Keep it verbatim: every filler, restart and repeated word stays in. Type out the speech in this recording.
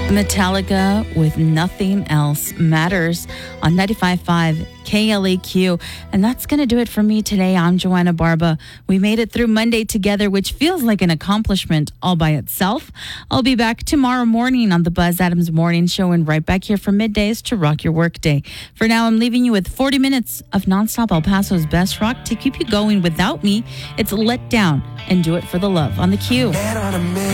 Metallica with Nothing Else Matters on ninety-five point five K L A Q. And that's going to do it for me today. I'm Joanna Barba. We made it through Monday together, which feels like an accomplishment all by itself. I'll be back tomorrow morning on the Buzz Adams Morning Show and right back here for middays to rock your workday. For now, I'm leaving you with forty minutes of nonstop El Paso's best rock to keep you going without me. It's Let Down and Do It for the Love on the Q.